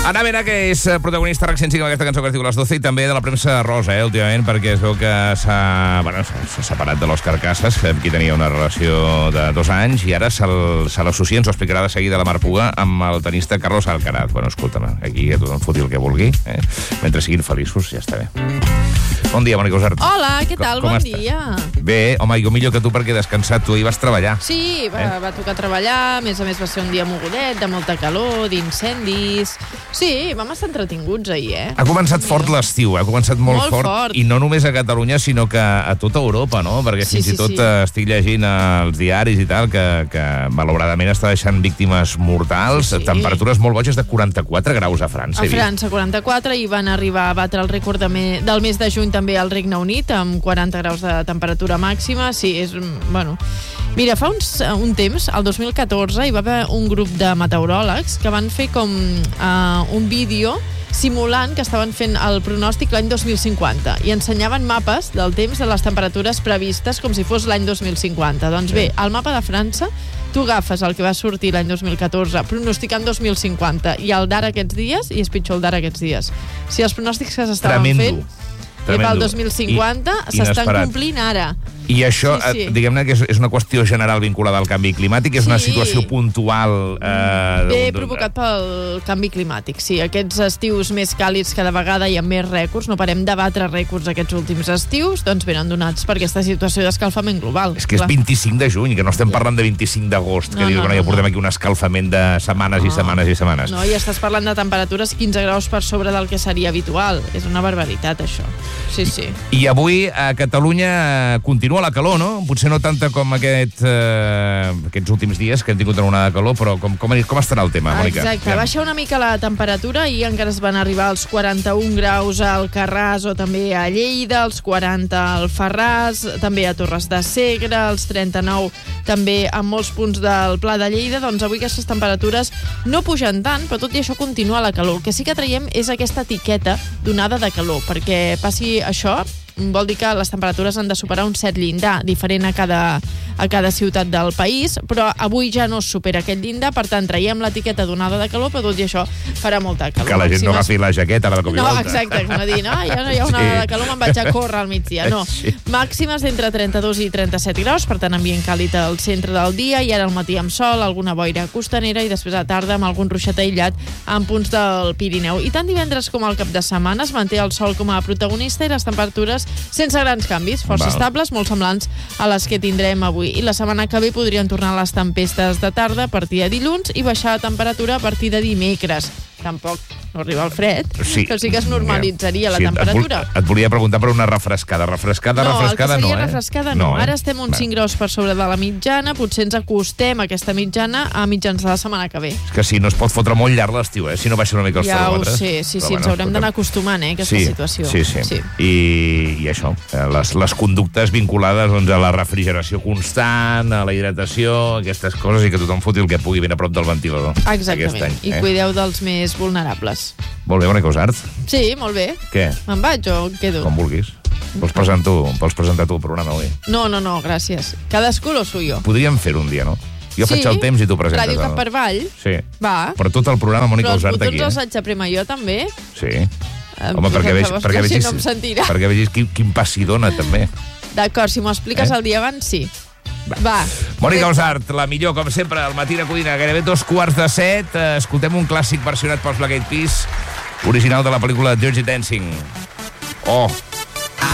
Ana Mena, que és protagonista recent amb aquesta cançó que es diu Les 12 i també de la premsa rosa, últimament, perquè es veu que s'ha separat de l'Òscar Casas, qui tenia una relació de 2 anys, i ara se l'associa, ens ho explicarà de seguida la Mar Puga, amb el tenista Carlos Alcaraz. Bueno, escolta'm, aquí a tothom foti el que vulgui, mentre siguin feliços, ja està bé. Bon dia, Mònica Usart. Hola, què tal? Bon dia. Bé, home, jo millor que tu perquè he descansat. Tu ahir vas treballar. Sí, va tocar treballar. A més va ser un dia mogullet, de molta calor, d'incendis. Sí, vam estar entretinguts ahir, Ha començat fort l'estiu, ha començat molt fort. I no només a Catalunya, sinó que a tota Europa, no? Perquè fins i tot estic llegint els diaris i tal, que malauradament està deixant víctimes mortals. Temperatures molt boges de 44 graus a França. A França, 44, i van arribar a batre el rècord del mes de juny també al Regne Unit, amb 40 graus de temperatura màxima. Sí, és... Bueno... Mira, fa un temps, el 2014, hi va haver un grup de meteoròlegs que van fer com un vídeo simulant que estaven fent el pronòstic l'any 2050 i ensenyaven mapes del temps de les temperatures previstes com si fos l'any 2050. Doncs bé, al mapa de França tu agafes el que va sortir l'any 2014 pronosticant 2050 i el d'ara aquests dies, i és pitjor el d'ara aquests dies. Si els pronòstics que s'estaven fent pel 2050 s'estan complint ara. I això, diguem-ne que és una qüestió general vinculada al canvi climàtic, és una situació puntual... Bé provocat pel canvi climàtic, sí. Aquests estius més càlids cada vegada hi ha més rècords, no parem de batre rècords aquests últims estius, doncs venen donats per aquesta situació d'escalfament global. És que és 25 de juny, que no estem parlant de 25 d'agost, que dius, bueno, ja portem aquí un escalfament de setmanes i setmanes i setmanes. No, i estàs parlant de temperatures 15 graus per sobre del que seria habitual. És una barbaritat, això. Sí, sí. I avui a Catalunya continua la calor, no? Potser no tanta com aquests últims dies que hem tingut una onada de calor, però com estarà el tema, Mònica? Exacte, baixa una mica la temperatura i encara es van arribar als 41 graus al Carràs o també a Lleida, als 40 al Farràs, també a Torres de Segre, als 39 també a molts punts del Pla de Lleida. Doncs avui aquestes temperatures no pugen tant, però tot i això continua la calor. El que sí que traiem és aquesta etiqueta d'onada de calor, perquè passi això vol dir que les temperatures han de superar un cert llindar, diferent a cada ciutat del país, però avui ja no es supera aquest llindar, per tant traiem l'etiqueta d'onada de calor, però tot i això farà molta calor. Que la gent no agafi la jaqueta ara de cop i volta. No, exacte, que no dir, no, ja no hi ha onada de calor, me'n vaig a córrer al migdia. No, màximes d'entre 32 i 37 graus, per tant ambient càlid al centre del dia, i ara al matí amb sol, alguna boira costanera, i després a tarda amb algun ruixat aïllat en punts del Pirineu. I tant divendres com al cap de setmana es manté el sol com a protagonista i les temperatures sense grans canvis, força estables, molt semblants a les que tindrem avui. I la setmana que ve podrien tornar les tempestes de tarda a partir de dilluns i baixar la temperatura a partir de dimecres. Tampoc no arriba el fred, però sí que es normalitzaria la temperatura. Et volia preguntar per una refrescada. Refrescada no, refrescada no. Ara estem uns 5 graus per sobre de la mitjana, potser ens acostem a aquesta mitjana a mitjans de la setmana que ve. És que sí, no es pot fotre molt llarg l'estiu, si no baixa una mica els termòmetres. Ja ho sé, sí, ens haurem d'anar acostumant, aquesta situació. Sí. I això, les conductes vinculades a la refrigeració constant, a la hidratació, aquestes coses, i que tothom foti el que pugui ben a prop del ventilador. Exactament, i cuideu dels més vulnerables. Molt bé, Mònica Usart. Sí, molt bé. Què? Me'n vaig o quedo? Com vulguis. Vols presentar tu el programa avui? No, gràcies. Cadascú lo suyo. Podríem fer un dia, no? Jo faig el temps i tu presentes. Ràdio Cap per Avall. Sí. Va. Però tot el programa Mònica Usart aquí. Però els botons els haig de prémer jo, també. Sí. Home, perquè vegis quin pas s'hi dona, també. D'acord, si m'ho expliques el dia abans, sí. Va. Mònica Usart, la millor, com sempre, al Matí de Codina, gairebé 7:15. Escoltem un clàssic versionat pels Black Eyed Peas, original de la pel·lícula Dirty Dancing. Oh!